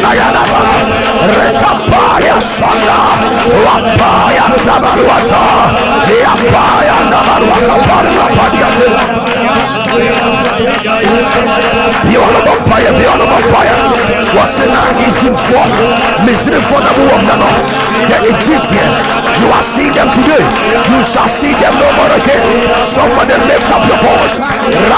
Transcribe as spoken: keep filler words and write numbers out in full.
Yanaba, Rekapaya Sanda, Wapaya Nabaruata, Yapaya Nabaruaka Parapadiate. Beyond the fire, beyond the fire. Was in Egypt for Missouri for the war of the Lord. The Egyptians, you are seeing them today. You shall see them no more again. Somebody lift up your voice.